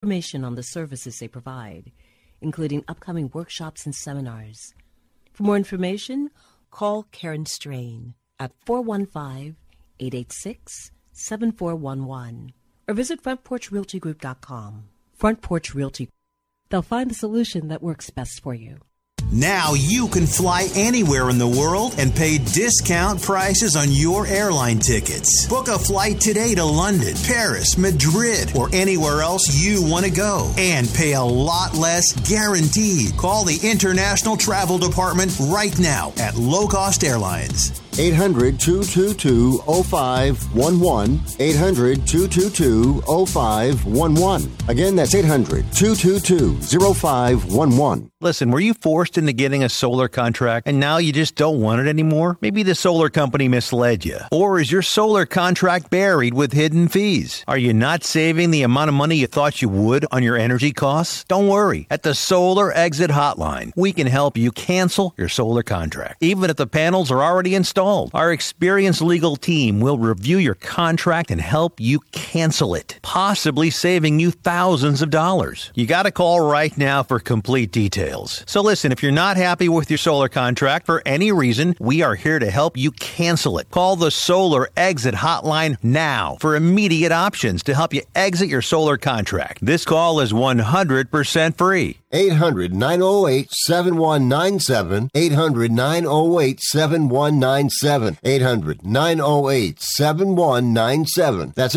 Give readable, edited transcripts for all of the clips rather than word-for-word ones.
information on the services they provide, including upcoming workshops and seminars. For more information, call Karen Strain at 415-886-7411 or visit FrontPorchRealtyGroup.com. Front Porch Realty. They'll find the solution that works best for you. Now you can fly anywhere in the world and pay discount prices on your airline tickets. Book a flight today to London, Paris, Madrid, or anywhere else you want to go and pay a lot less guaranteed. Call the International Travel Department right now at Low Cost Airlines. 800-222-0511. 800-222-0511. Again, that's 800-222-0511. Listen, were you forced into getting a solar contract and now you just don't want it anymore? Maybe the solar company misled you. Or is your solar contract buried with hidden fees? Are you not saving the amount of money you thought you would on your energy costs? Don't worry. At the Solar Exit Hotline, we can help you cancel your solar contract, even if the panels are already installed. Our experienced legal team will review your contract and help you cancel it, possibly saving you thousands of dollars. You got to call right now for complete details. So listen, if you're not happy with your solar contract for any reason, we are here to help you cancel it. Call the Solar Exit Hotline now for immediate options to help you exit your solar contract. This call is 100% free. 800-908-7197. 800-908-7197. 800-908-7197. That's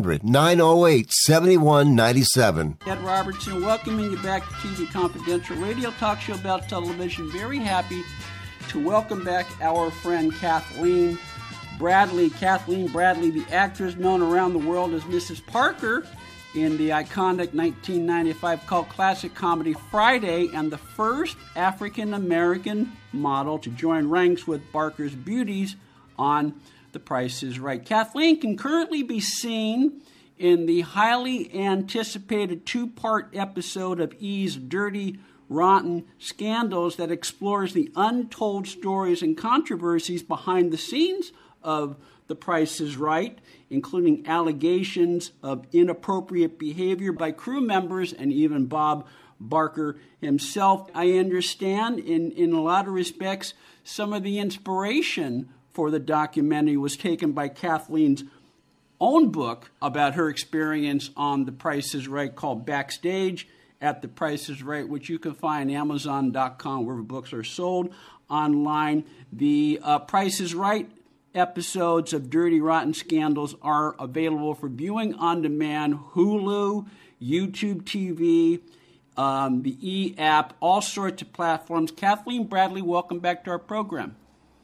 800-908-7197. Ed Robertson welcoming you back to TV Confidential Radio Talk Show about television. Very happy to welcome back our friend Kathleen Bradley. Kathleen Bradley, the actress known around the world as Mrs. Parker in the iconic 1995 cult classic comedy Friday, and the first African-American model to join ranks with Barker's beauties on The Price is Right. Kathleen can currently be seen in the highly anticipated two-part episode of E's Dirty Rotten Scandals that explores the untold stories and controversies behind the scenes of The Price is Right, including allegations of inappropriate behavior by crew members and even Bob Barker himself. I understand in a lot of respects some of the inspiration for the documentary was taken by Kathleen's own book about her experience on The Price is Right called Backstage at The Price is Right, which you can find on Amazon.com, wherever books are sold online. The Price is Right episodes of Dirty Rotten Scandals are available for viewing on demand, Hulu, YouTube TV, the E-app, all sorts of platforms. Kathleen Bradley, welcome back to our program.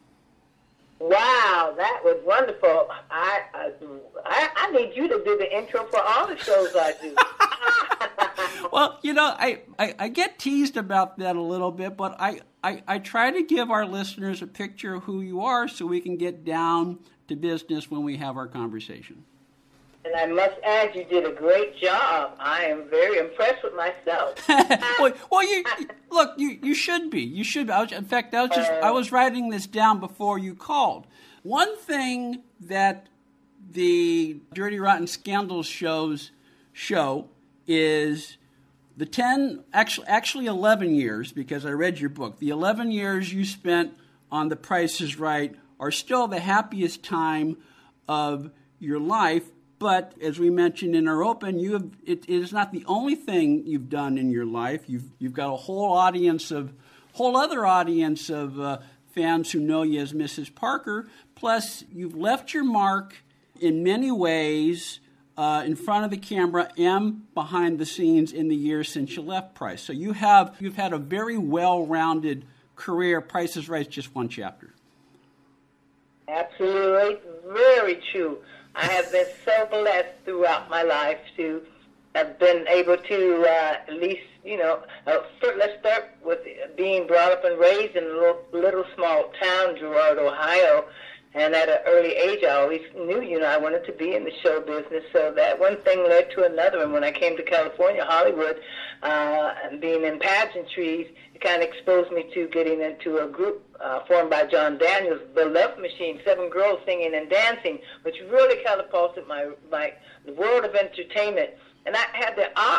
Wow, that was wonderful. I need you to do the intro for all the shows I do. Well, you know, I get teased about that a little bit, but I try to give our listeners a picture of who you are so we can get down to business when we have our conversation. And I must add, you did a great job. I am very impressed with myself. well, you should be. You should be. I was writing this down before you called. One thing that the Dirty Rotten Scandals show is the 10, actually 11 years, because I read your book. The 11 years you spent on The Price is Right are still the happiest time of your life. But as we mentioned in our open, it is not the only thing you've done in your life. You've got a whole other audience of fans who know you as Mrs. Parker. Plus, you've left your mark in many ways in front of the camera and behind the scenes in the years since you left Price. So you've had a very well-rounded career. Price is Right is just one chapter. Absolutely, very true. I have been so blessed throughout my life to have been able to at least, let's start with being brought up and raised in a little small town, Girard, Ohio. And at an early age, I always knew, I wanted to be in the show business. So that one thing led to another. And when I came to California, Hollywood, and being in pageantries, it kind of exposed me to getting into a group formed by John Daniels, The Love Machine, 7 girls singing and dancing, which really catapulted my the world of entertainment. And I had the opportunity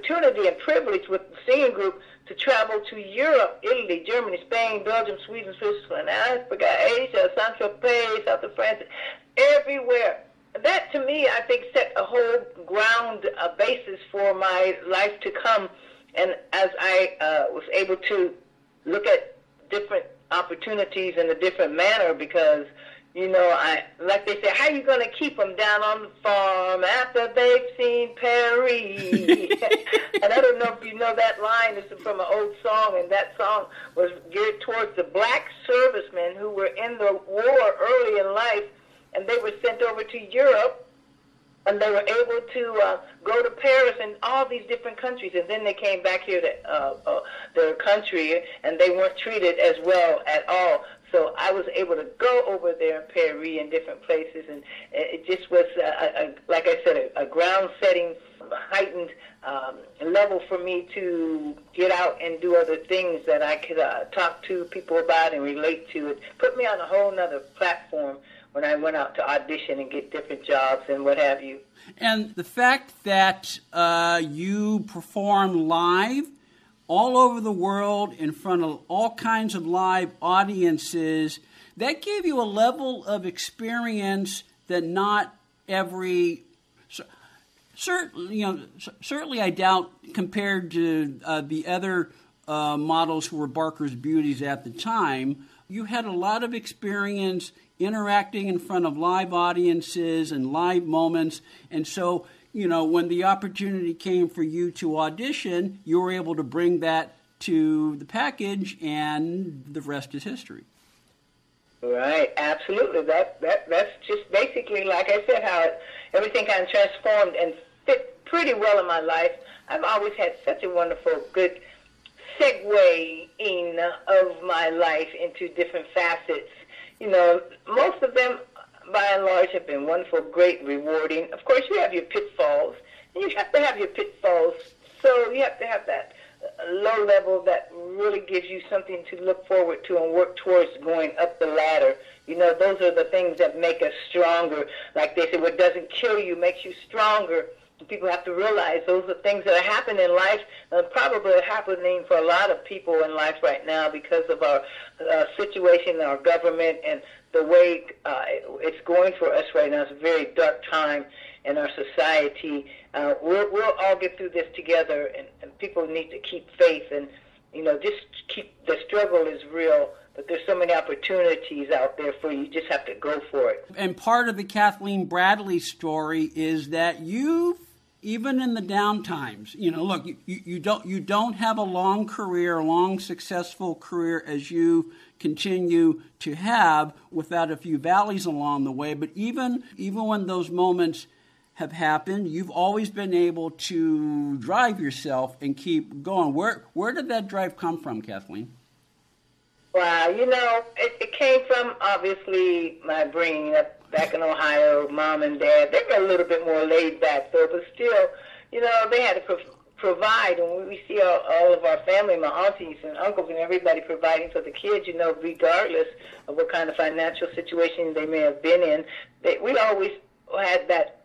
opportunity and privilege with the singing group to travel to Europe, Italy, Germany, Spain, Belgium, Sweden, Switzerland, Africa, Asia, Saint-Tropez, South of France, everywhere. That, to me, I think set a whole ground basis for my life to come. And as I was able to look at different opportunities in a different manner, because, you know, like they say, how are you going to keep them down on the farm after they've seen Paris? And I don't know if you know that line. It's from an old song, and that song was geared towards the black servicemen who were in the war early in life, and they were sent over to Europe, and they were able to go to Paris and all these different countries, and then they came back here to their country, and they weren't treated as well at all. So I was able to go over there in Paris and different places, and it just was, like I said, a ground-setting, heightened level for me to get out and do other things that I could talk to people about and relate to. It put me on a whole other platform when I went out to audition and get different jobs and what have you. And the fact that you perform live all over the world in front of all kinds of live audiences, that gave you a level of experience that not every, certainly I doubt compared to the other models who were Barker's Beauties at the time, you had a lot of experience interacting in front of live audiences and live moments. And so, you know, when the opportunity came for you to audition, you were able to bring that to the package, and the rest is history. Right, absolutely. That's just basically, like I said, how everything kind of transformed and fit pretty well in my life. I've always had such a wonderful, good segueing of my life into different facets. You know, most of them, by and large, have been wonderful, great, rewarding. Of course, you have your pitfalls, and you have to have your pitfalls, so you have to have that low level that really gives you something to look forward to and work towards going up the ladder. You know, those are the things that make us stronger. Like they say, what doesn't kill you makes you stronger. People have to realize those are things that are happening in life, and probably are happening for a lot of people in life right now because of our situation, our government, and the way it's going for us right now. It's a very dark time in our society. We'll all get through this together, and people need to keep faith, and, you know, just keep, the struggle is real, but there's so many opportunities out there for you. You just have to go for it. And part of the Kathleen Bradley story is that you've, even in the down times, you know, look, you don't have a long career, a long successful career as you continue to have without a few valleys along the way. But even when those moments have happened, you've always been able to drive yourself and keep going. Where did that drive come from, Kathleen? Wow, you know, it came from, obviously, my bringing up back in Ohio. Mom and Dad, they were a little bit more laid back, though, but still, you know, they had to provide. And we see all of our family, my aunties and uncles and everybody providing for the kids, you know, regardless of what kind of financial situation they may have been in. We always had that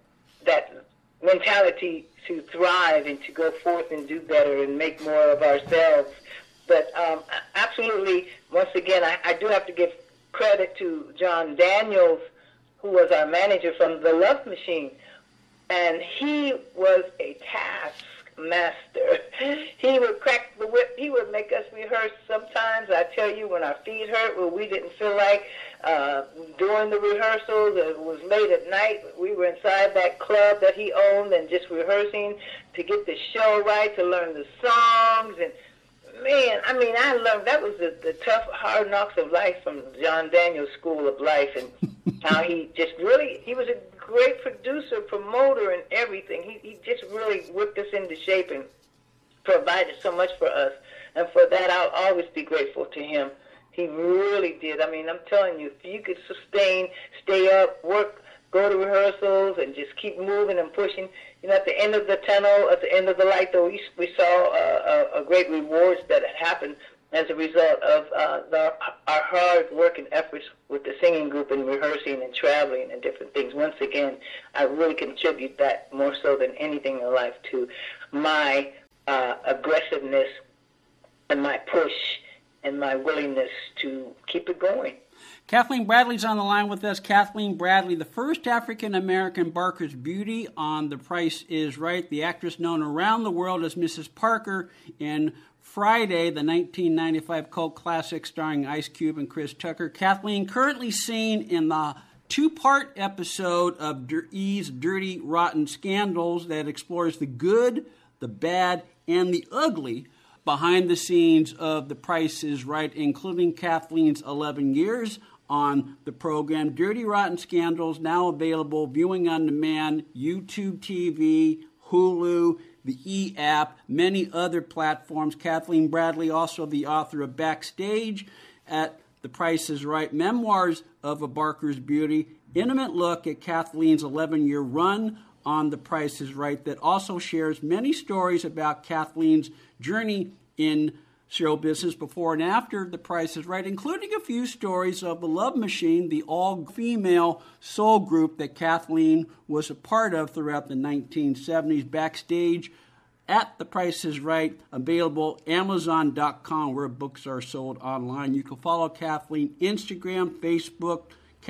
mentality to thrive and to go forth and do better and make more of ourselves. But absolutely, once again, I do have to give credit to John Daniels, who was our manager from The Love Machine. And he was a taskmaster. He would crack the whip. He would make us rehearse sometimes. I tell you, when our feet hurt, when we didn't feel like doing the rehearsals, it was late at night. We were inside that club that he owned and just rehearsing to get the show right, to learn the songs. And man, I mean, I learned, that was the tough, hard knocks of life from John Daniels' School of Life, and how he just really, he was a great producer, promoter, and everything. He just really whipped us into shape and provided so much for us. And for that, I'll always be grateful to him. He really did. I mean, I'm telling you, if you could sustain, stay up, work, go to rehearsals, and just keep moving and pushing, you know, at the end of the tunnel, at the end of the light, though, we saw a great rewards that had happened as a result of our hard work and efforts with the singing group and rehearsing and traveling and different things. Once again, I really contribute that more so than anything in life to my aggressiveness and my push and my willingness to keep it going. Kathleen Bradley's on the line with us. Kathleen Bradley, the first African-American Barker's Beauty on The Price is Right, the actress known around the world as Mrs. Parker in Friday, the 1995 cult classic starring Ice Cube and Chris Tucker. Kathleen, currently seen in the two-part episode of E's Dirty Rotten Scandals that explores the good, the bad, and the ugly behind the scenes of The Price is Right, including Kathleen's 11 years on the program. Dirty Rotten Scandals, now available, viewing on demand, YouTube TV, Hulu, the E-app, many other platforms. Kathleen Bradley, also the author of Backstage at The Price is Right, Memoirs of a Barker's Beauty, intimate look at Kathleen's 11-year run on The Price is Right that also shares many stories about Kathleen's journey in show business before and after The Price is Right, including a few stories of the Love Machine, the all-female soul group that Kathleen was a part of throughout the 1970s. Backstage at The Price is Right, available Amazon.com, where books are sold online. You can follow Kathleen Instagram, Facebook,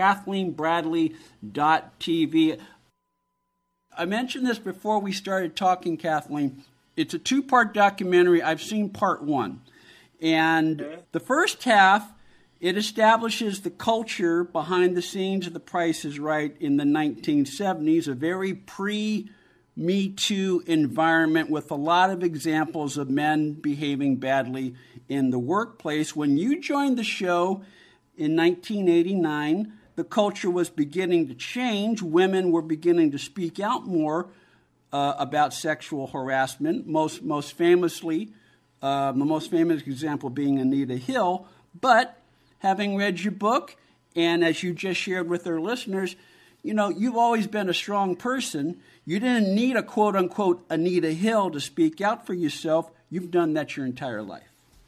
KathleenBradley.tv. I mentioned this before we started talking, Kathleen. It's a two-part documentary. I've seen part one. And the first half, it establishes the culture behind the scenes of The Price is Right in the 1970s, a very pre-Me Too environment with a lot of examples of men behaving badly in the workplace. When you joined the show in 1989, the culture was beginning to change. Women were beginning to speak out more about sexual harassment, most famously, the most famous example being Anita Hill. But having read your book, and as you just shared with our listeners, you know, you've always been a strong person. You didn't need a quote-unquote Anita Hill to speak out for yourself. You've done that your entire life.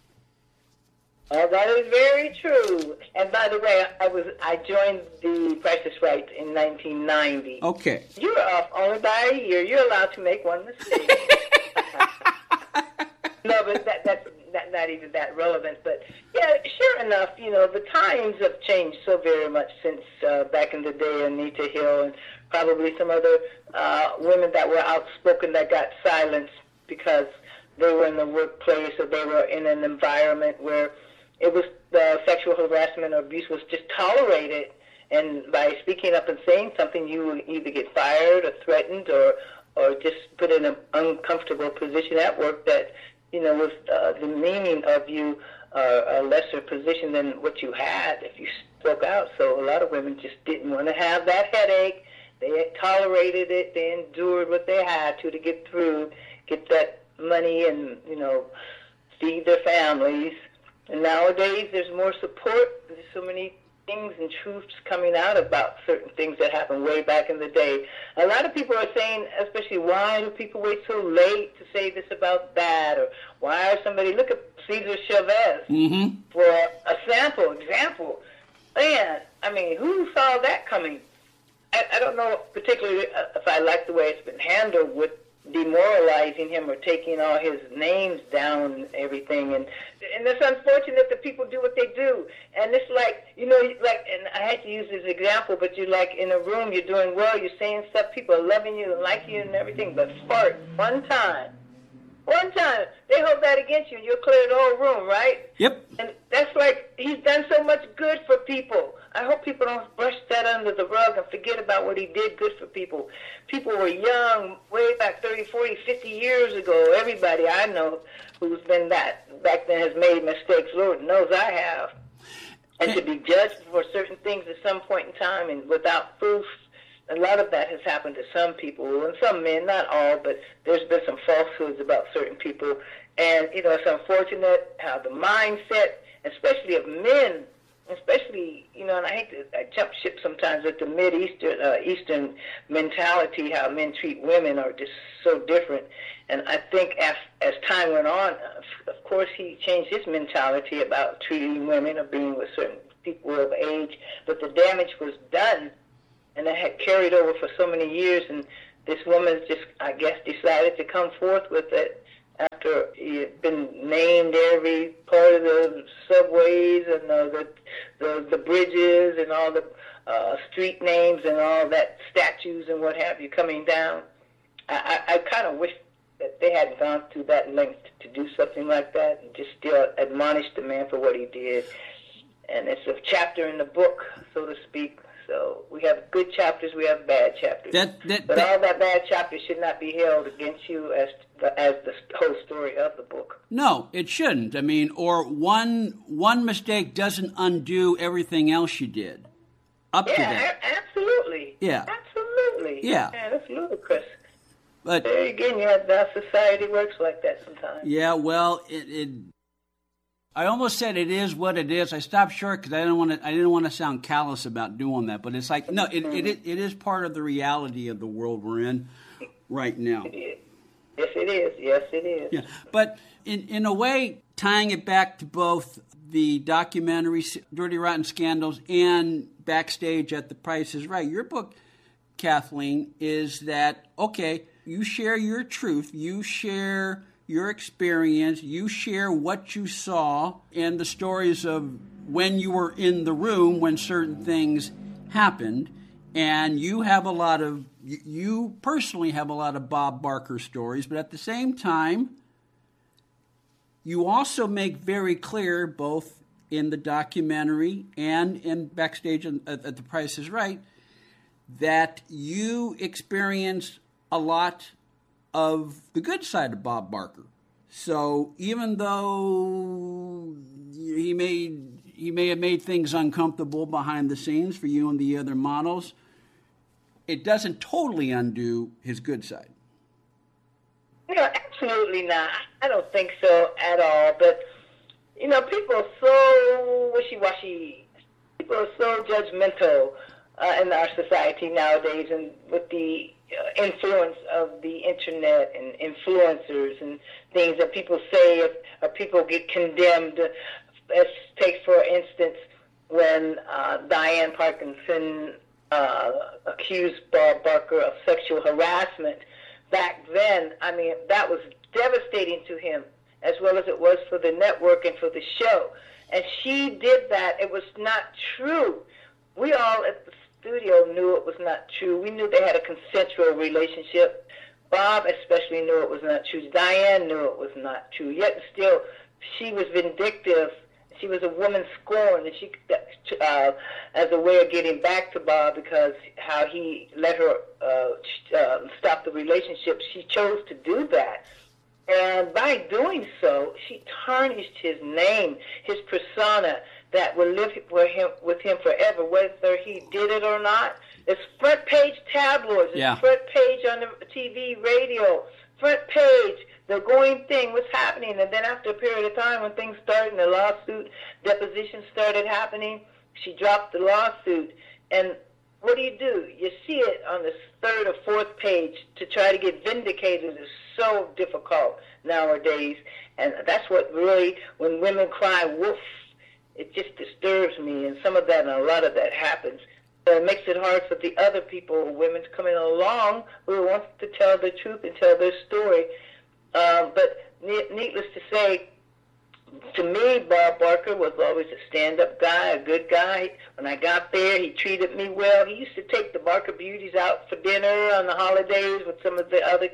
That is very true. And by the way, I joined The Price is Right in 1990. Okay. You're off only by a year. You're allowed to make one mistake. No, but that's not even that relevant. But yeah, sure enough, you know, the times have changed so very much since back in the day, Anita Hill and probably some other women that were outspoken that got silenced because they were in the workplace or they were in an environment where it was sexual harassment or abuse was just tolerated, and by speaking up and saying something, you would either get fired or threatened or just put in an uncomfortable position at work that, you know, was the meaning of you a lesser position than what you had if you spoke out. So a lot of women just didn't want to have that headache. They tolerated it. They endured what they had to get through, get that money and, you know, feed their families. And nowadays, there's more support. There's so many things and truths coming out about certain things that happened way back in the day. A lot of people are saying, especially, why do people wait so late to say this about that? Or why are somebody, look at Cesar Chavez for a example. Man, I mean, who saw that coming? I don't know particularly if I like the way it's been handled with demoralizing him or taking all his names down and everything, and it's unfortunate that people do what they do. And it's like, you know, like, and I hate to use this example, but you're like in a room, you're doing well, you're saying stuff, people are loving you and like you and everything, but fart one time, they hold that against you, you'll clear the whole room, right? Yep. And that's like, he's done so much good for people. I hope people don't brush that under the rug and forget about what he did good for people. People were young way back 30, 40, 50 years ago. Everybody I know who's been that back then has made mistakes. Lord knows I have. And to be judged for certain things at some point in time and without proof, a lot of that has happened to some people and some men, not all, but there's been some falsehoods about certain people. And, you know, it's unfortunate how the mindset, especially of men, especially, you know, and I jump ship sometimes at the Eastern mentality, how men treat women are just so different. And I think as time went on, of course, he changed his mentality about treating women or being with certain people of age, but the damage was done, and it had carried over for so many years, and this woman just, I guess, decided to come forth with it after He had been named every part of the subways and the bridges and all the street names and all that, statues and what have you coming down. I kind of wish that they hadn't gone through that length to do something like that, and just still admonish the man for what he did. And it's a chapter in the book, so to speak. So we have good chapters, we have bad chapters. But all that bad chapters should not be held against you as the whole story of the book. No, it shouldn't. I mean, or one mistake doesn't undo everything else you did up to that. Absolutely. Yeah. Absolutely. Yeah. That's ludicrous. But there again, you have how society works like that sometimes. Yeah, well, I almost said it is what it is. I stopped short because I didn't want to sound callous about doing that. But it's like, no, it is part of the reality of the world we're in right now. It is. Yes, it is. Yes, it is. Yeah, but in a way, tying it back to both the documentary Dirty Rotten Scandals and Backstage at The Price is Right, your book, Kathleen, is that, okay, you share your truth, you share your experience, you share what you saw and the stories of when you were in the room when certain things happened, and you personally have a lot of Bob Barker stories, but at the same time, you also make very clear, both in the documentary and in Backstage at The Price is Right, that you experienced a lot of the good side of Bob Barker. So even though he may have made things uncomfortable behind the scenes for you and the other models, it doesn't totally undo his good side. No, absolutely not. I don't think so at all. But, people are so wishy-washy. People are so judgmental in our society nowadays, and with the influence of the internet and influencers and things that people say or people get condemned. Let's take, for instance, when Diane Parkinson accused Bob Barker of sexual harassment. Back then, I mean, that was devastating to him, as well as it was for the network and for the show. And she did that. It was not true. We all at the studio knew it was not true. We knew they had a consensual relationship. Bob especially knew it was not true. Diane knew it was not true. Yet still, she was vindictive. She was a woman scorned, and she, as a way of getting back to Bob, because how he let her stop the relationship, she chose to do that. And by doing so, she tarnished his name, his persona, that will live with him forever, whether he did it or not. It's front page tabloids, it's front page on the TV, radio, front page, the going thing, what's happening. And then after a period of time, when things started and the lawsuit, depositions started happening, she dropped the lawsuit. And what do? You see it on the third or fourth page. To try to get vindicated is so difficult nowadays. And that's what really, when women cry wolf, it just disturbs me, and some of that and a lot of that happens. So it makes it hard for the other people, women coming along who want to tell the truth and tell their story. But needless to say, to me, Bob Barker was always a stand-up guy, a good guy. When I got there, he treated me well. He used to take the Barker Beauties out for dinner on the holidays with some of the other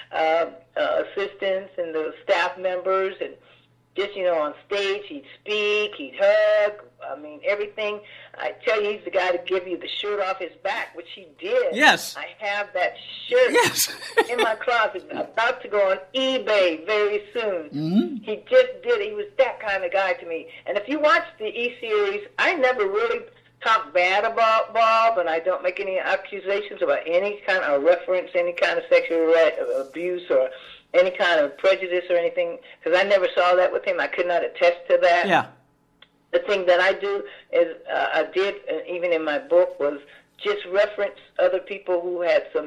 assistants and the staff members, and just, on stage, he'd speak, he'd hug, I mean, everything. I tell you, he's the guy to give you the shirt off his back, which he did. Yes. I have that shirt in my closet, about to go on eBay very soon. Mm-hmm. He just did. He was that kind of guy to me. And if you watch the E-Series, I never really talk bad about Bob, and I don't make any accusations about any kind of reference, any kind of sexual abuse or any kind of prejudice or anything, because I never saw that with him. I could not attest to that. Yeah. The thing that I do is, I did, even in my book, was just reference other people who had some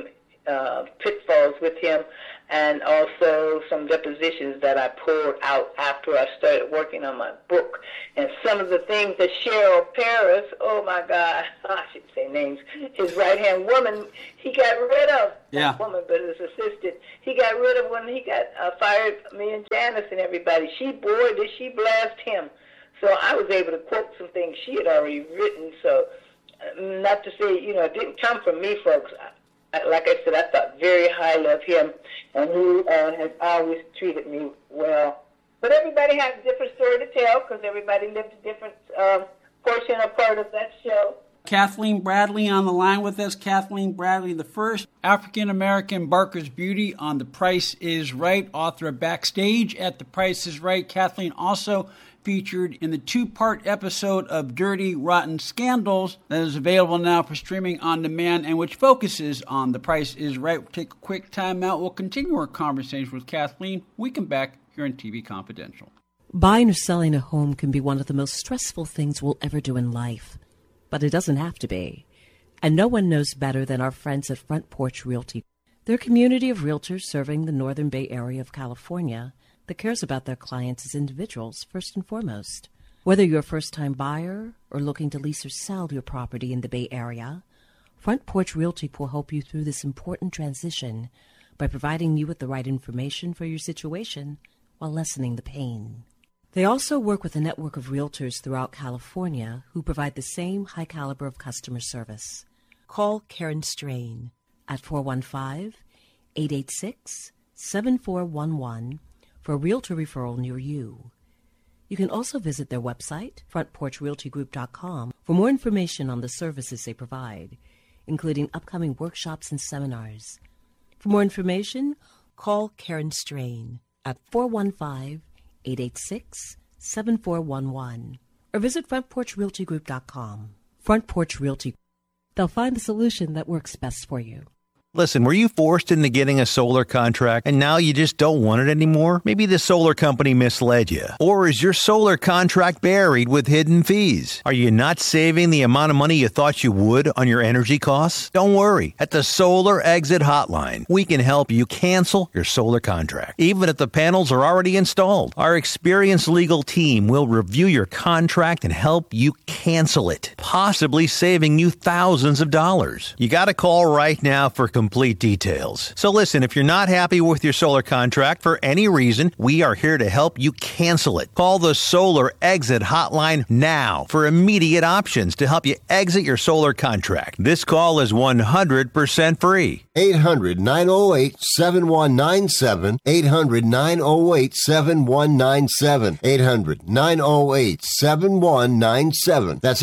pitfalls with him, and also some depositions that I pulled out after I started working on my book. And some of the things that Cheryl Paris, oh my God, I should say names, his right-hand woman, he got rid of. That woman, but his assistant, he got rid of when he got fired, me and Janice and everybody. Did she blast him. So I was able to quote some things she had already written. So not to say, it didn't come from me, folks. Like I said, I thought very highly of him, and he has always treated me well. But everybody has a different story to tell because everybody lived a different portion or part of that show. Kathleen Bradley on the line with us. Kathleen Bradley, the first African-American Barker's Beauty on The Price is Right, author of Backstage at The Price is Right. Kathleen also featured in the two-part episode of Dirty Rotten Scandals that is available now for streaming on demand and which focuses on The Price is Right. We'll take a quick time out. We'll continue our conversation with Kathleen. We come back here on TV Confidential. Buying or selling a home can be one of the most stressful things we'll ever do in life. But it doesn't have to be. And no one knows better than our friends at Front Porch Realty. They're a community of realtors serving the Northern Bay Area of California that cares about their clients as individuals first and foremost. Whether you're a first-time buyer or looking to lease or sell your property in the Bay Area, Front Porch Realty will help you through this important transition by providing you with the right information for your situation while lessening the pain. They also work with a network of realtors throughout California who provide the same high caliber of customer service. Call Karen Strain at 415-886-7411 for a realtor referral near you. You can also visit their website, frontporchrealtygroup.com, for more information on the services they provide, including upcoming workshops and seminars. For more information, call Karen Strain at 415-886-7411 or visit frontporchrealtygroup.com. Front Porch Realty. They'll find the solution that works best for you. Listen, were you forced into getting a solar contract and now you just don't want it anymore? Maybe the solar company misled you. Or is your solar contract buried with hidden fees? Are you not saving the amount of money you thought you would on your energy costs? Don't worry. At the Solar Exit Hotline, we can help you cancel your solar contract, even if the panels are already installed. Our experienced legal team will review your contract and help you cancel it, possibly saving you thousands of dollars. You got to call right now for complete details. So listen, if you're not happy with your solar contract for any reason, we are here to help you cancel it. Call the Solar Exit Hotline now for immediate options to help you exit your solar contract. This call is 100% free. 800-908-7197. 800-908-7197. 800-908-7197. That's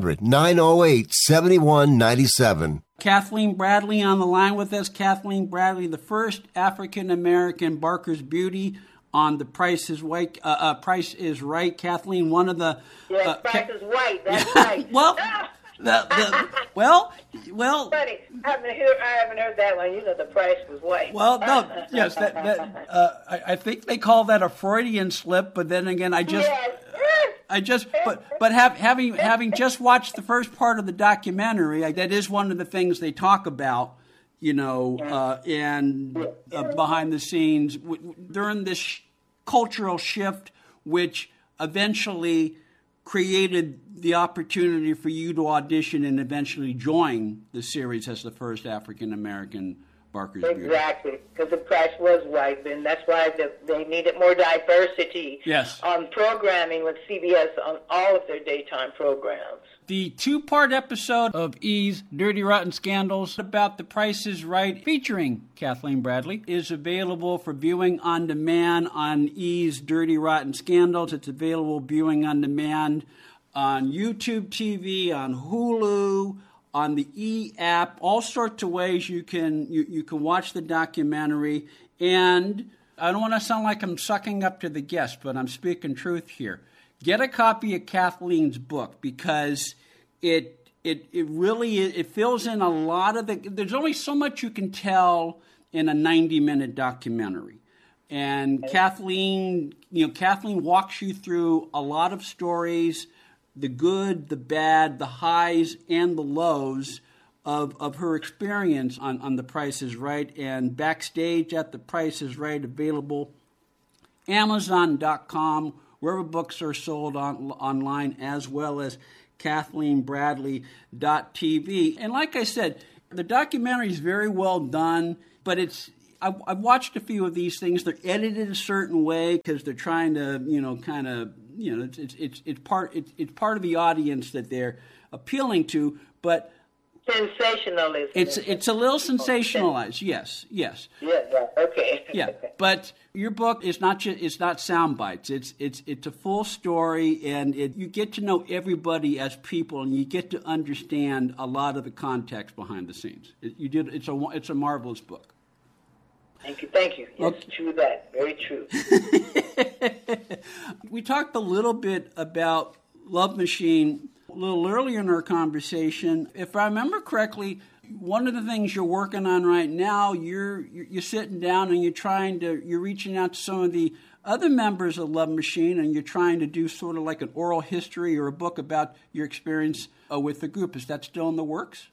800-908-7197. Kathleen Bradley on the line with us. Kathleen Bradley, the first African-American Barker's Beauty on The Price is Right. Price is Right. Kathleen, one of the... Yes, Price is Right. That's right. well... well. Funny. I haven't heard that one. The price was white. Well, no, yes, I think they call that a Freudian slip. But then again, having just watched the first part of the documentary, that is one of the things they talk about, and behind the scenes during this cultural shift, which eventually created the opportunity for you to audition and eventually join the series as the first African-American Barker's Beauty. Exactly, because the price was white, and that's why they needed more diversity on programming with CBS on all of their daytime programs. The two-part episode of E's Dirty Rotten Scandals about The Price is Right, featuring Kathleen Bradley, is available for viewing on demand on E's Dirty Rotten Scandals. It's available viewing on demand on YouTube TV, on Hulu, on the E app, all sorts of ways you can watch the documentary. And I don't want to sound like I'm sucking up to the guest, but I'm speaking truth here. Get a copy of Kathleen's book because it really fills in a lot of the. There's only so much you can tell in a 90-minute documentary, and Kathleen walks you through a lot of stories, the good, the bad, the highs and the lows of her experience on The Price is Right, and Backstage at The Price is Right, available Amazon.com, wherever books are sold online, as well as KathleenBradley.tv. And like I said, the documentary is very well done, but I've watched a few of these things. They're edited a certain way because they're trying to, it's part of the audience that they're appealing to, but sensationalism. It's a little sensationalized. Yes. Yeah. Okay. Yeah, but your book is it's not sound bites. It's a full story, and you get to know everybody as people, and you get to understand a lot of the context behind the scenes. It's a marvelous book. Thank you. Yes, okay. True that. Very true. We talked a little bit about Love Machine a little earlier in our conversation. If I remember correctly, one of the things you're working on right now, you're sitting down and you're reaching out to some of the other members of Love Machine, and you're trying to do sort of like an oral history or a book about your experience with the group. Is that still in the works?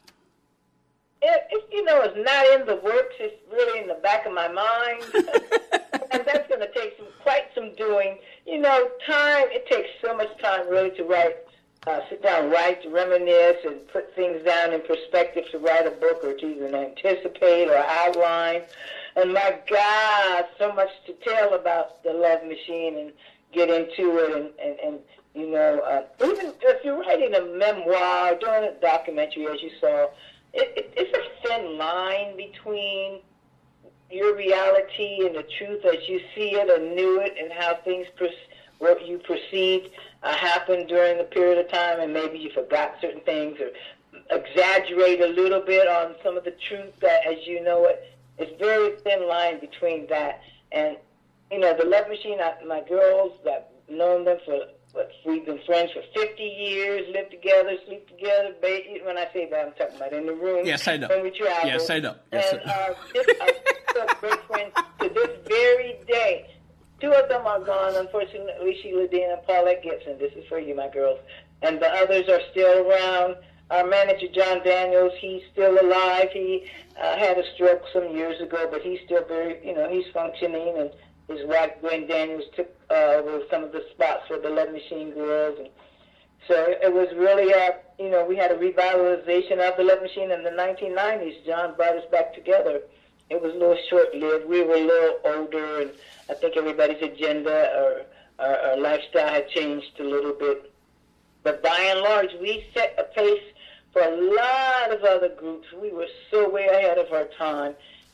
It's not in the works. It's really in the back of my mind. And that's going to take quite some doing. Time, it takes so much time really to write, sit down, write, to reminisce, and put things down in perspective to write a book or to even anticipate or outline. And my God, so much to tell about the Love Machine and get into it. And even if you're writing a memoir, doing a documentary, as you saw, it's a thin line between your reality and the truth as you see it or knew it, and how things, what you perceived happened during the period of time, and maybe you forgot certain things or exaggerate a little bit on some of the truth that, as you know it. It's very thin line between that and, the Love Machine. My girls, I've known them we've been friends for 50 years, live together, sleep together. When I say that, I'm talking about in the room. Yes, I know. When we travel. Yes, I know. Yes, and are still great friends to this very day. Two of them are gone, unfortunately, Sheila Dean and Paulette Gibson. This is for you, my girls. And the others are still around. Our manager, John Daniels, he's still alive. He had a stroke some years ago, but he's still very, he's functioning. And his wife, Gwen Daniels, took over some of the spots for the Love Machine girls. And so it was really, we had a revitalization of the Love Machine in the 1990s. John brought us back together. It was a little short-lived. We were a little older, and I think everybody's agenda or our lifestyle had changed a little bit. But by and large, we set a pace for a lot of other groups. We were so way ahead of our time.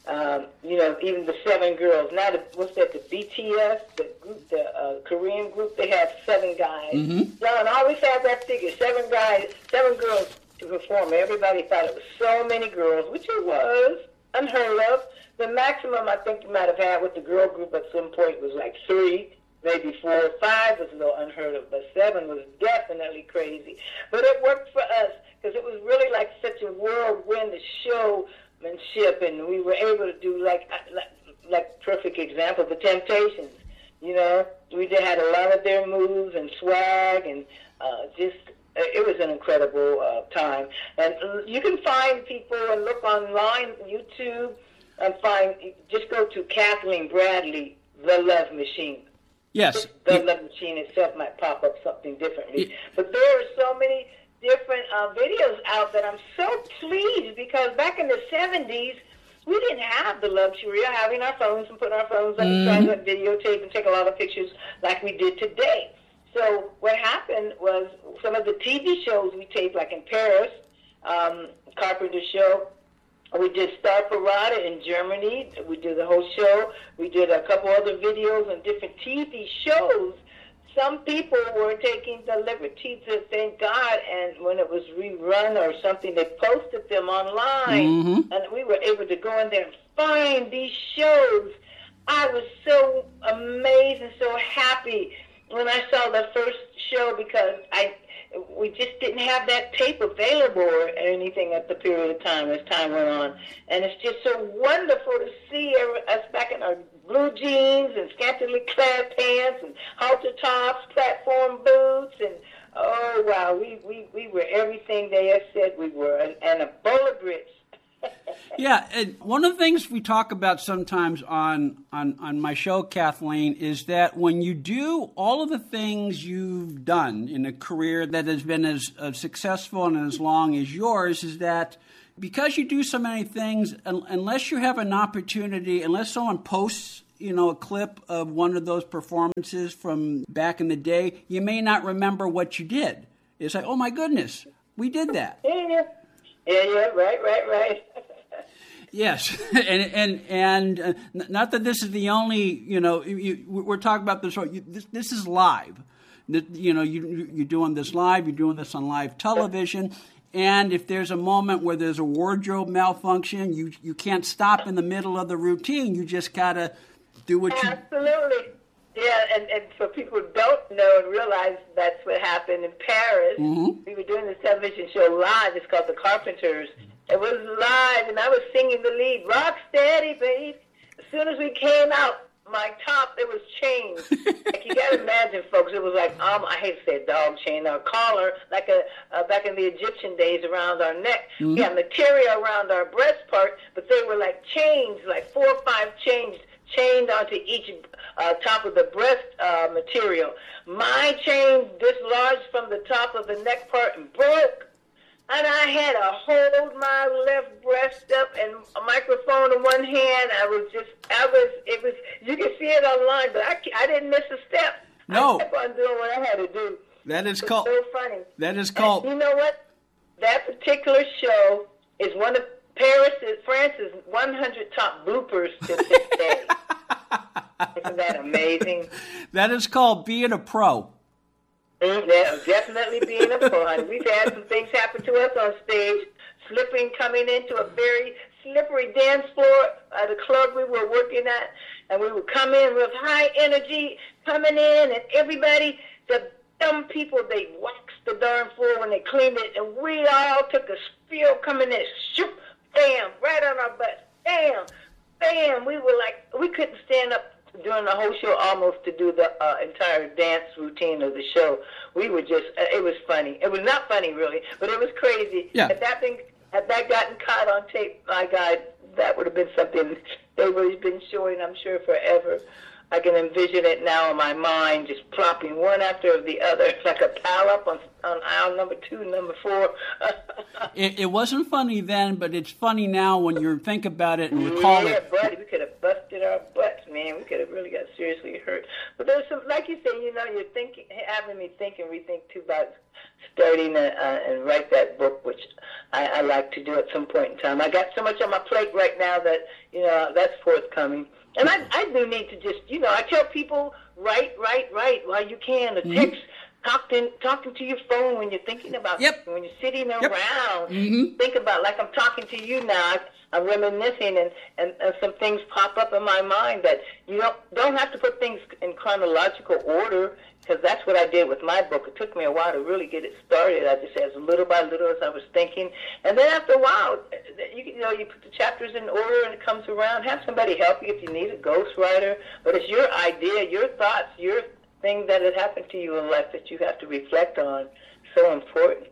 Even the 7 girls. Now, the BTS, the group, the Korean group, they have 7 guys. Mm-hmm. John always had that figure, 7 girls to perform. Everybody thought it was so many girls, which it was unheard of. The maximum I think you might have had with the girl group at some point was like 3, maybe 4 or 5 was a little unheard of, but 7 was definitely crazy. But it worked for us because it was really like such a whirlwind showmanship, and we were able to do like perfect example, the Temptations. We had a lot of their moves and swag, and it was an incredible time. And you can find people and look online, YouTube, and just go to Kathleen Bradley, The Love Machine. Yes. The Love Machine itself might pop up something differently. But there are so many different videos out that I'm so pleased, because back in the 70s, we didn't have the luxury of having our phones and putting our phones on the side of videotape and take a lot of pictures like we did today. So what happened was some of the TV shows we taped, like in Paris, Carpenter Show, we did Star Parade in Germany. We did the whole show. We did a couple other videos on different TV shows. Some people were taking the liberty to thank God, and when it was rerun or something, they posted them online, and we were able to go in there and find these shows. I was so amazed and so happy when I saw the first show, because we just didn't have that tape available or anything at the period of time as time went on. And it's just so wonderful to see us back in our blue jeans and scantily clad pants and halter tops, platform boots, and oh wow, we were everything they had said we were. And a bowler bridge. Yeah, and one of the things we talk about sometimes on my show, Kathleen, is that when you do all of the things you've done in a career that has been as successful and as long as yours, is that because you do so many things, unless you have an opportunity, unless someone posts, a clip of one of those performances from back in the day, you may not remember what you did. It's like, oh my goodness, we did that. Yeah, right. Yes, and not that this is the only, we're talking about this. This is live. You're doing this live. You're doing this on live television. And if there's a moment where there's a wardrobe malfunction, you can't stop in the middle of the routine. You just gotta do what you. Absolutely. Yeah, and for people who don't know and realize that's what happened in Paris, we were doing this television show live. It's called The Carpenters. It was live, and I was singing the lead, Rock Steady, Babe. As soon as we came out, my top, it was chains. Like, you got to imagine, folks, it was like, I hate to say a dog chain, or a collar, like back in the Egyptian days around our neck. We had material around our breast part, but they were like chains, like 4 or 5 chains, chained onto each top of the breast material. My chain dislodged from the top of the neck part and broke. And I had to hold my left breast up and a microphone in one hand. You can see it online, but I didn't miss a step. No. I kept on doing what I had to do. That is called. So funny. That is called. And you know what? That particular show is one of France's 100 top bloopers to this day. Isn't that amazing? That is called being a pro. Yeah, definitely being a pro, honey. We've had some things happen to us on stage, coming into a very slippery dance floor at a club we were working at, and we would come in with high energy, coming in, and everybody, the dumb people, they waxed the darn floor when they cleaned it, and we all took a spiel coming in, shoop, bam, right on our butts, bam, bam. We were like, we couldn't stand up during the whole show almost to do the entire dance routine of the show. We were just, it was funny. It was not funny, really, but it was crazy. Yeah. Had that gotten caught on tape, my God, that would have been something they would have been showing, I'm sure, forever. I can envision it now in my mind, just plopping one after the other. It's like a pile-up on aisle number 2, number 4. It wasn't funny then, but it's funny now when you think about it and recall it. Yeah, buddy, we could have busted our butts, man. We could have really got seriously hurt. But there's some, like you say, you're thinking, having me think and rethink too about starting and write that book, which I like to do at some point in time. I got so much on my plate right now that that's forthcoming. And I do need to just, I tell people, write while you can. A text, talking to your phone when you're thinking about something, when you're sitting around. Think about, like I'm talking to you now. I'm reminiscing, and some things pop up in my mind that you don't have to put things in chronological order, because that's what I did with my book. It took me a while to really get it started. I just, as little by little as I was thinking. And then after a while, you put the chapters in order and it comes around. Have somebody help you if you need a ghostwriter. But it's your idea, your thoughts, your thing that has happened to you in life that you have to reflect on. So important.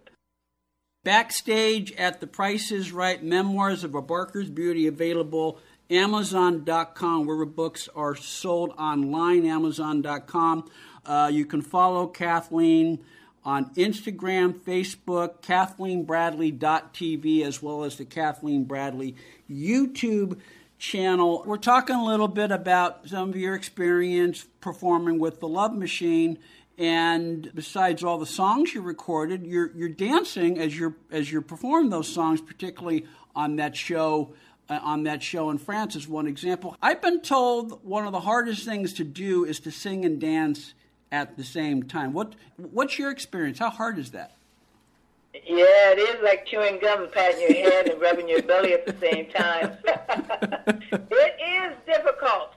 Backstage at The Price is Right, Memoirs of a Barker's Beauty, available Amazon.com, where books are sold online, Amazon.com. You can follow Kathleen on Instagram, Facebook, KathleenBradley.tv, as well as the Kathleen Bradley YouTube channel. We're talking a little bit about some of your experience performing with the Love Machine, and besides all the songs you recorded, you're dancing as you're performing those songs, particularly on that show. In France is one example. I've been told one of the hardest things to do is to sing and dance at the same time. What's your experience? How hard is that? Yeah, it is like chewing gum and patting your head and rubbing your belly at the same time. It is difficult.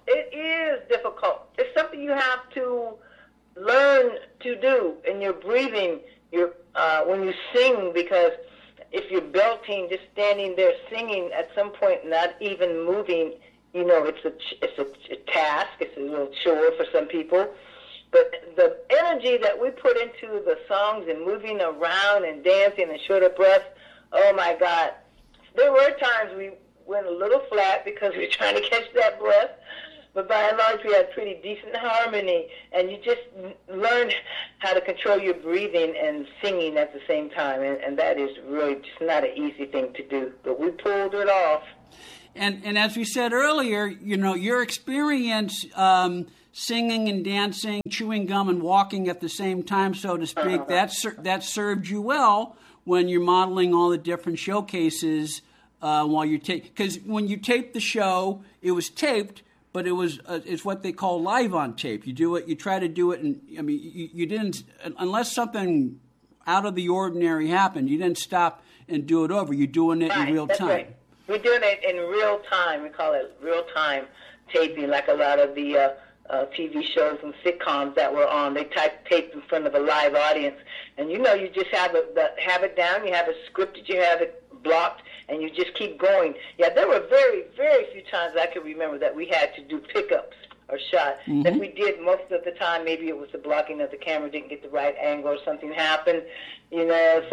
It's something you have to learn to do in your breathing, when you sing, because if you're belting, just standing there singing, at some point not even moving, it's a task. It's a little chore for some people. But the energy that we put into the songs and moving around and dancing and short of breath, oh my God. There were times went a little flat because we were trying to catch that breath. But by and large, we had pretty decent harmony, and you just learn how to control your breathing and singing at the same time, and that is really just not an easy thing to do. But we pulled it off. And as we said earlier, your experience singing and dancing, chewing gum and walking at the same time, so to speak, that served you well when you're modeling all the different showcases while you're because when you taped the show, it was taped. But it's what they call live on tape. You do it. You try to do it, and you didn't unless something out of the ordinary happened. You didn't stop and do it over. You're doing it in real time. Right. We're doing it in real time. We call it real time taping, like a lot of the TV shows and sitcoms that were on. They taped in front of a live audience, and you just have it down. You have it scripted. You have it blocked, and you just keep going. Yeah, there were very, very few times I can remember that we had to do pickups or shots. Mm-hmm. If we did, most of the time, maybe it was the blocking of the camera didn't get the right angle or something happened, So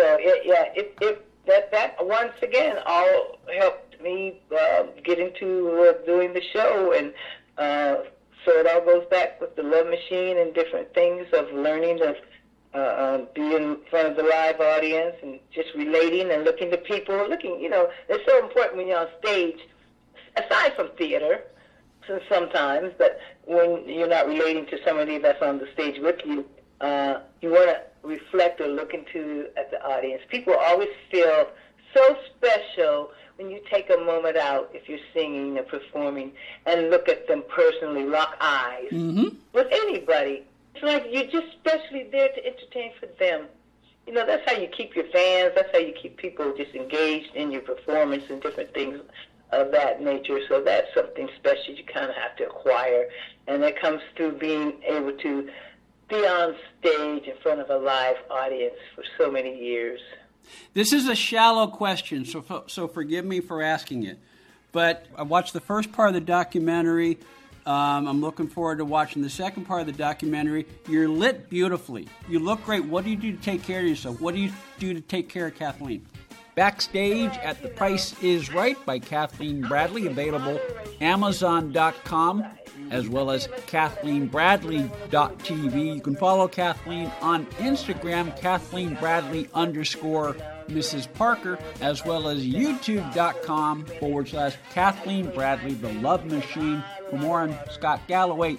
that once again all helped me get into doing the show, and so it all goes back with the Love Machine and different things of learning of be in front of the live audience and just relating and looking to people. It's so important when you're on stage, aside from theater, sometimes, but when you're not relating to somebody that's on the stage with you, you want to reflect or look at the audience. People always feel so special when you take a moment out, if you're singing or performing, and look at them personally, lock eyes with anybody. It's like you're just specially there to entertain for them. That's how you keep your fans. That's how you keep people just engaged in your performance and different things of that nature. So that's something special you kind of have to acquire. And that comes through being able to be on stage in front of a live audience for so many years. This is a shallow question, so forgive me for asking it. But I watched the first part of the documentary. I'm looking forward to watching the second part of the documentary. You're lit beautifully. You look great. What do you do to take care of yourself? What do you do to take care of Kathleen? Backstage at The Price is Right by Kathleen Bradley, available Amazon.com as well as KathleenBradley.tv. You can follow Kathleen on Instagram, KathleenBradley_Mrs. Parker, as well as YouTube.com/Kathleen Bradley, The Love Machine. For more on Scott Galloway,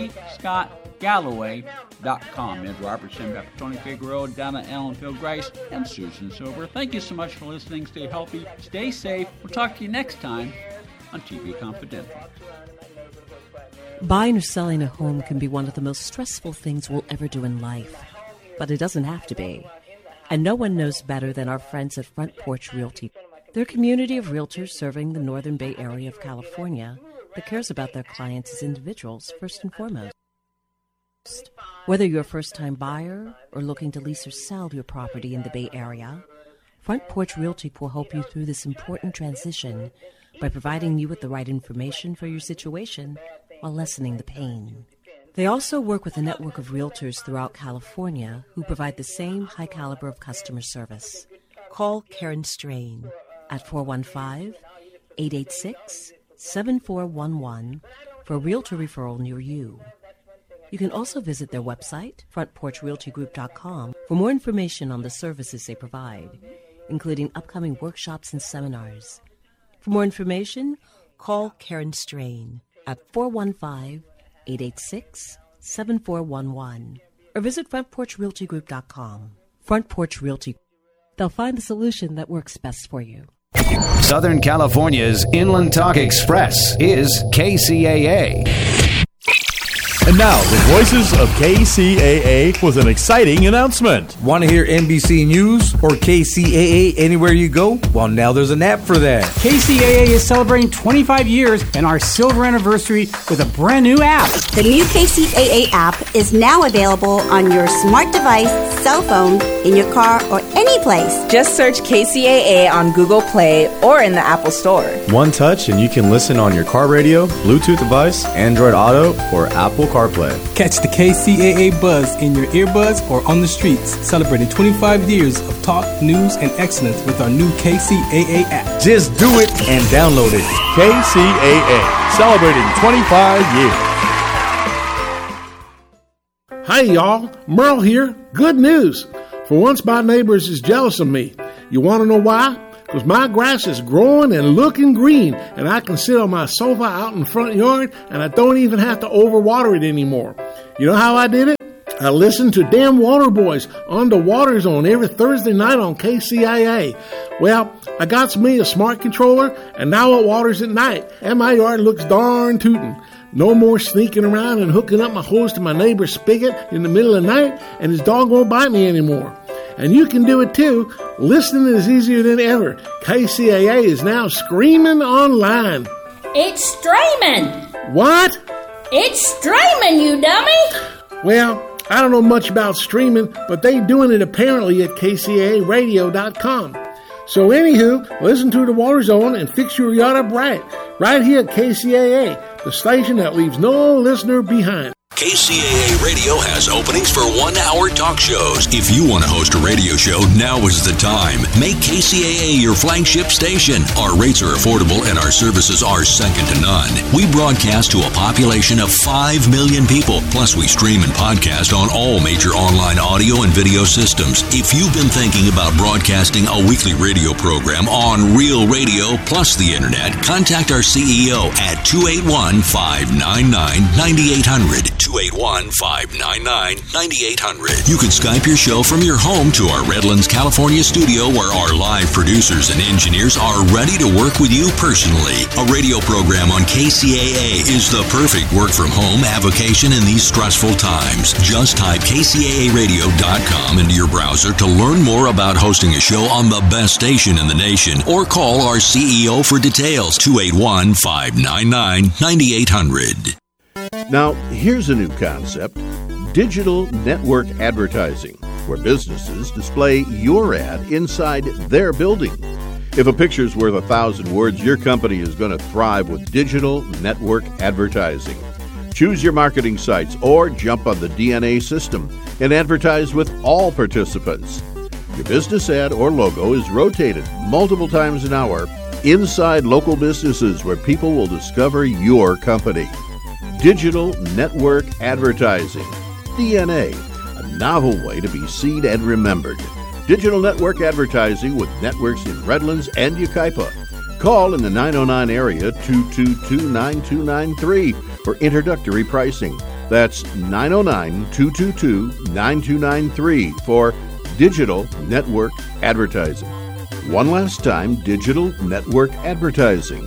scottgalloway.com. Ed Robertson, Dr. Tony Figueroa, Donna Ellen, Phil Grice, and Susan Silver. Thank you so much for listening. Stay healthy, stay safe. We'll talk to you next time on TV Confidential. Buying or selling a home can be one of the most stressful things we'll ever do in life, but it doesn't have to be. And no one knows better than our friends at Front Porch Realty. They're a community of realtors serving the Northern Bay Area of California that cares about their clients as individuals first and foremost. Whether you're a first-time buyer or looking to lease or sell your property in the Bay Area, Front Porch Realty will help you through this important transition by providing you with the right information for your situation while lessening the pain. They also work with a network of realtors throughout California who provide the same high caliber of customer service. Call Karen Strain at 415-886-7411 for a realtor referral near you. You can also visit their website, frontporchrealtygroup.com, for more information on the services they provide, including upcoming workshops and seminars. For more information, call Karen Strain at 415-886-7411 or visit frontporchrealtygroup.com. Front Porch Realty. They'll find the solution that works best for you. Southern California's Inland Talk Express is KCAA. And now, the voices of KCAA with an exciting announcement. Want to hear NBC News or KCAA anywhere you go? Well, now there's an app for that. KCAA is celebrating 25 years and our silver anniversary with a brand new app. The new KCAA app is now available on your smart device, cell phone, in your car, or any place. Just search KCAA on Google Play or in the Apple Store. One touch and you can listen on your car radio, Bluetooth device, Android Auto, or Apple CarPlay. CarPlay. Catch the KCAA buzz in your earbuds or on the streets, celebrating 25 years of talk, news, and excellence with our new KCAA app. Just do it and download it. KCAA, celebrating 25 years. Hi, y'all. Merle here. Good news. For once, my neighbors is jealous of me. You want to know why? Because my grass is growing and looking green, and I can sit on my sofa out in the front yard, and I don't even have to overwater it anymore. You know how I did it? I listened to Damn Water Boys on the Water Zone every Thursday night on KCIA. Well, I got me a smart controller, and now it waters at night, and my yard looks darn tootin'. No more sneaking around and hooking up my hose to my neighbor's spigot in the middle of the night, and his dog won't bite me anymore. And you can do it too. Listening is easier than ever. KCAA is now streaming online. It's streaming. What? It's streaming, you dummy. Well, I don't know much about streaming, but they doing it apparently at KCAAradio.com. So anywho, listen to the Water Zone and fix your yacht up right here at KCAA, the station that leaves no listener behind. KCAA Radio has openings for 1-hour talk shows. If you want to host a radio show, now is the time. Make KCAA your flagship station. Our rates are affordable and our services are second to none. We broadcast to a population of 5 million people. Plus, we stream and podcast on all major online audio and video systems. If you've been thinking about broadcasting a weekly radio program on Real Radio plus the Internet, contact our CEO at 281-599-9800. 281-599-9800. You can Skype your show from your home to our Redlands, California studio where our live producers and engineers are ready to work with you personally. A radio program on KCAA is the perfect work-from-home avocation in these stressful times. Just type KCAAradio.com into your browser to learn more about hosting a show on the best station in the nation or call our CEO for details, 281-599-9800. Now, here's a new concept, digital network advertising, where businesses display your ad inside their building. If a picture's worth 1,000 words, your company is going to thrive with digital network advertising. Choose your marketing sites or jump on the DNA system and advertise with all participants. Your business ad or logo is rotated multiple times an hour inside local businesses where people will discover your company. Digital network advertising, DNA, a novel way to be seen and remembered. Digital network advertising with networks in Redlands and Yucaipa. Call in the 909 area 222-9293 for introductory pricing. That's 909-222-9293 for digital network advertising. One last time, digital network advertising,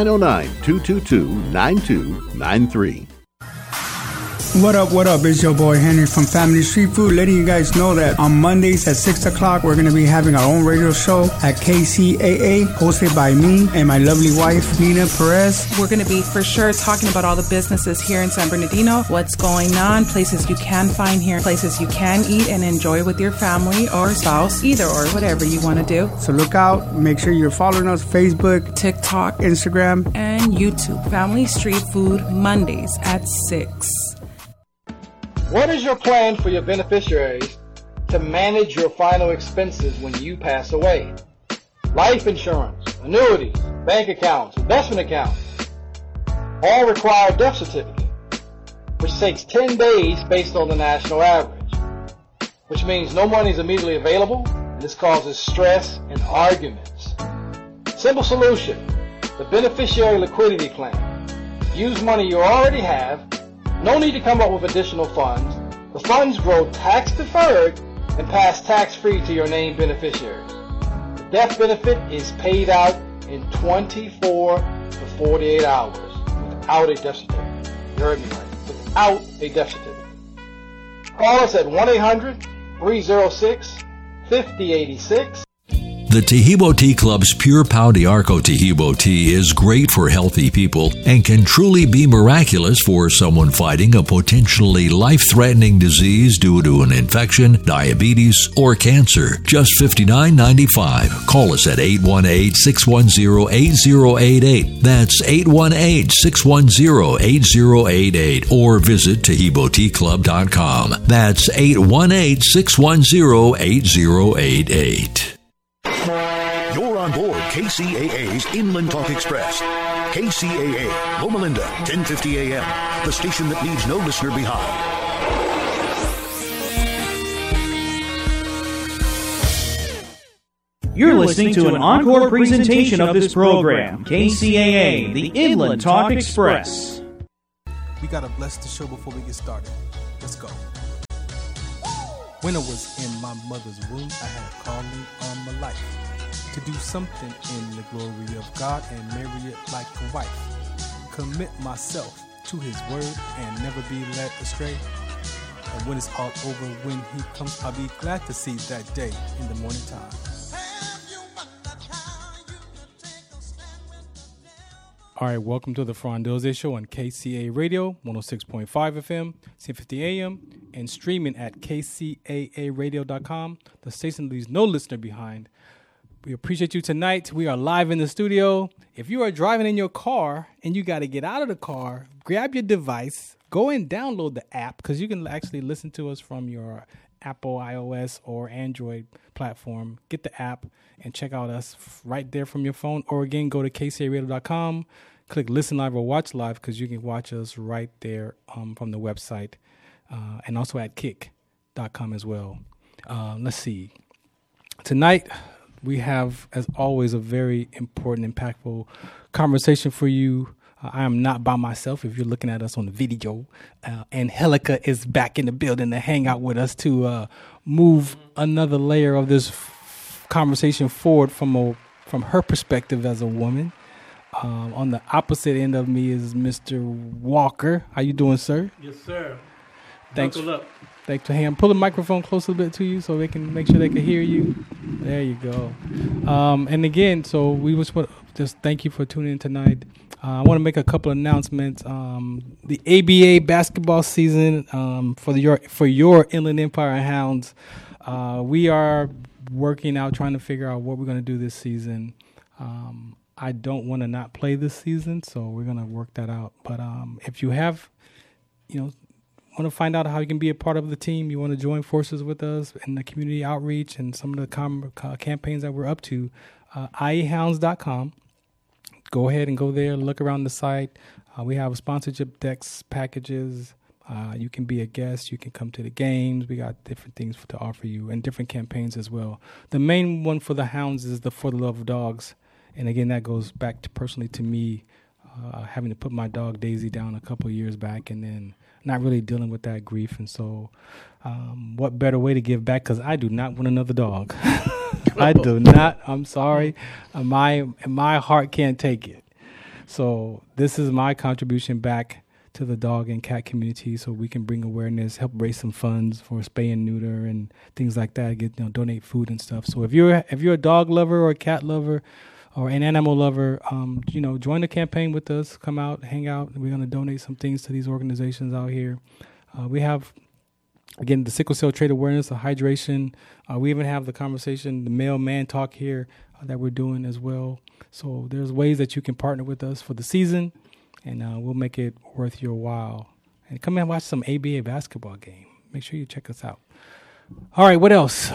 909-222-9293. What up? It's your boy Henry from Family Street Food, letting you guys know that on Mondays at 6 o'clock, we're going to be having our own radio show at KCAA, hosted by me and my lovely wife, Nina Perez. We're going to be for sure talking about all the businesses here in San Bernardino, what's going on, places you can find here, places you can eat and enjoy with your family or spouse, either or whatever you want to do. So look out. Make sure you're following us, Facebook, TikTok, Instagram, and YouTube. Family Street Food, Mondays at 6. What is your plan for your beneficiaries to manage your final expenses when you pass away? Life insurance, annuities, bank accounts, investment accounts, all require a death certificate, which takes 10 days based on the national average, which means no money is immediately available, and this causes stress and arguments. Simple solution, the beneficiary liquidity plan. Use money you already have. No need to come up with additional funds. The funds grow tax-deferred and pass tax-free to your named beneficiaries. The death benefit is paid out in 24 to 48 hours without a death certificate. You heard me right. Without a death certificate. Call us at 1-800-306-5086. The Tahibo Tea Club's Pure Pau de Arco Tahibo tea is great for healthy people and can truly be miraculous for someone fighting a potentially life-threatening disease due to an infection, diabetes, or cancer. Just $59.95. Call us at 818-610-8088. That's 818-610-8088. Or visit TahiboTeaClub.com. That's 818-610-8088. You're on board KCAA's Inland Talk Express. KCAA, Loma Linda, 1050 AM, the station that leaves no listener behind. You're listening to an encore presentation of this program, KCAA, the Inland Talk Express. We gotta bless the show before we get started. Let's go. When I was in my mother's womb, I had a calling on my life to do something in the glory of God and marry it like a wife. Commit myself to his word and never be led astray. And when it's all over, when he comes, I'll be glad to see that day in the morning time. All right, welcome to the Frondose Show on KCAA Radio, 106.5 FM, 1050 AM, and streaming at kcaaradio.com. The station leaves no listener behind. We appreciate you tonight. We are live in the studio. If you are driving in your car and you got to get out of the car, grab your device, go and download the app, because you can actually listen to us from your Apple, iOS, or Android platform. Get the app and check out us right there from your phone. Or again, go to kcaaradio.com, click Listen Live or Watch Live, because you can watch us right there from the website, and also at kick.com as well. Let's see. Tonight, we have, as always, a very important, impactful conversation for you. I am not by myself if you're looking at us on the video. Angelica is back in the building to hang out with us to move another layer of this conversation forward from her perspective as a woman. On the opposite end of me is Mr. Walker. How you doing, sir? Yes, sir. Thanks. Buckle up. Thanks for him. Pull the microphone close a bit to you so they can make sure they can hear you. There you go. And again, so we just thank you for tuning in tonight. I want to make a couple of announcements. The ABA basketball season for your Inland Empire Hounds, we are working out, trying to figure out what we're going to do this season. I don't want to not play this season, so we're going to work that out. But if you have, want to find out how you can be a part of the team, you want to join forces with us in the community outreach and some of the campaigns that we're up to, IEHounds.com. Go ahead and go there, look around the site. We have sponsorship decks, packages. You can be a guest. You can come to the games. We got different things to offer you and different campaigns as well. The main one for the Hounds is the For the Love of Dogs. And again, that goes back to personally to me having to put my dog Daisy down a couple of years back and then not really dealing with that grief. And so what better way to give back? Because I do not want another dog. I do not. I'm sorry. My heart can't take it. So this is my contribution back to the dog and cat community so we can bring awareness, help raise some funds for spay and neuter and things like that, donate food and stuff. So if you're a dog lover or a cat lover or an animal lover, join the campaign with us. Come out, hang out. We're going to donate some things to these organizations out here. We have, again, the sickle cell trait awareness, the hydration. We even have the conversation, the mailman talk here that we're doing as well. So there's ways that you can partner with us for the season, and we'll make it worth your while. And come and watch some ABA basketball game. Make sure you check us out. All right, what else?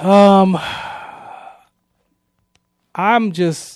I'm just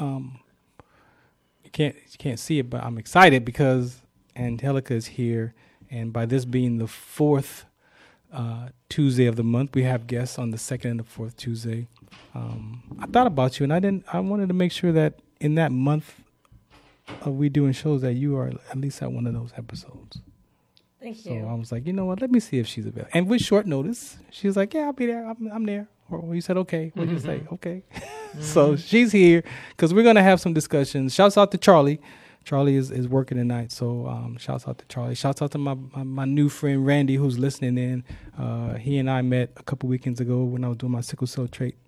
you can't see it, but I'm excited because Angelica is here, and by this being the fourth Tuesday of the month, we have guests on the second and the fourth Tuesday. I thought about you, and I wanted to make sure that in that month of we doing shows that you are at least at one of those episodes. Thank you. you. So I was like, you know what? Let me see if she's available. And with short notice, she was like, yeah, I'll be there. I'm there. Or you said, okay. What did you say? Okay. So she's here because we're going to have some discussions. Shouts out to Charlie. Charlie is working tonight. So shouts out to Charlie. Shouts out to my new friend, Randy, who's listening in. He and I met a couple weekends ago when I was doing my sickle cell trait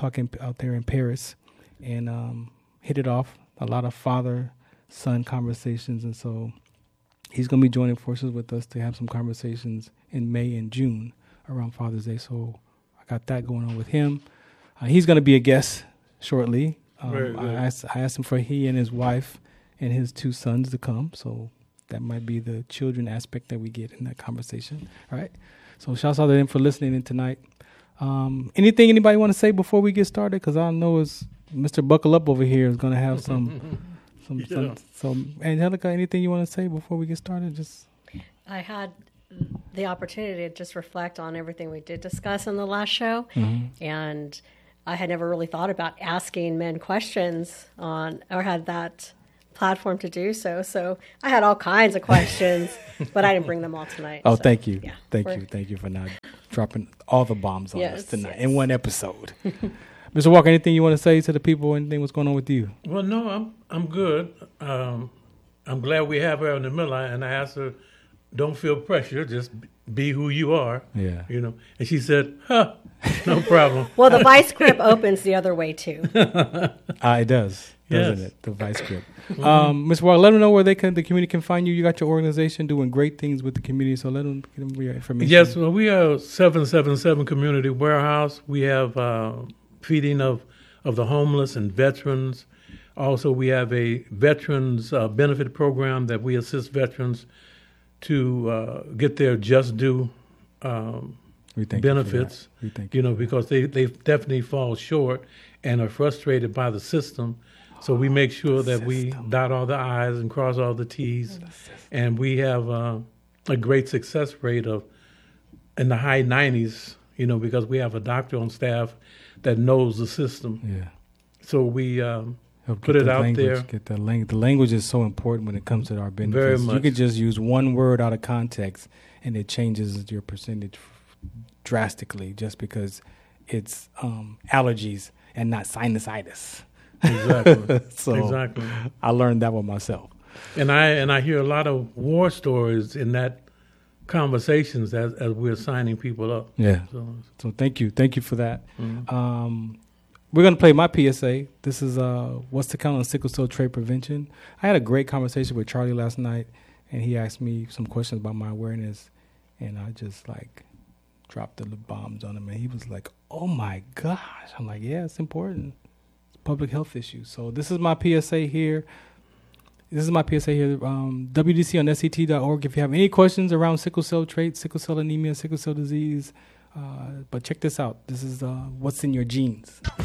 talking out there in Paris, and hit it off. A lot of father-son conversations, and so he's going to be joining forces with us to have some conversations in May and June around Father's Day. So I got that going on with him. He's going to be a guest shortly. I asked him for he and his wife and his 2 sons to come, so that might be the children aspect that we get in that conversation. All right. So shouts out to them for listening in tonight. Anything anybody want to say before we get started? Because I know it's Mr. Buckle Up over here is going to have some. So, Angelica, anything you want to say before we get started? I had the opportunity to just reflect on everything we did discuss in the last show, and I had never really thought about asking men questions or had that platform to do so. So I had all kinds of questions, but I didn't bring them all tonight. Oh, so, thank you. Yeah, thank you for not dropping all the bombs on us tonight in one episode. Mr. Walker, anything you want to say to the people? Anything what's going on with you? Well, no, I'm good. I'm glad we have her in the middle, and I asked her, don't feel pressure, just be who you are. Yeah. And she said, no problem. Well, the vice grip opens the other way too. It does, doesn't it? The vice grip. Ms. Walker, let them know where the community can find you. You got your organization doing great things with the community, so let them get your information. Yes, well, we are 777 Community Warehouse. We have feeding of the homeless and veterans. Also, we have a veterans benefit program that we assist veterans to get their just due benefits, because they definitely fall short and are frustrated by the system. So we make sure that we dot all the I's and cross all the T's. And we have a great success rate in the high 90s, because we have a doctor on staff that knows the system. Yeah. So we put it out there. Get the language. The language is so important when it comes to our benefits. Very much. You could just use one word out of context, and it changes your percentage drastically, just because it's allergies and not sinusitis. Exactly. Exactly. I learned that one myself. And I hear a lot of war stories in that conversations as we're signing people up. Yeah. So thank you for that. Mm-hmm. We're going to play my PSA. This is what's to count on sickle cell trait prevention. I had a great conversation with Charlie last night, and he asked me some questions about my awareness, and I just dropped the bombs on him, and he was like, "Oh my gosh!" I'm like, "Yeah, it's important. It's a public health issue." So this is my PSA here. WDC on SCT.org. If you have any questions around sickle cell trait, sickle cell anemia, sickle cell disease, but check this out. This is what's in your genes.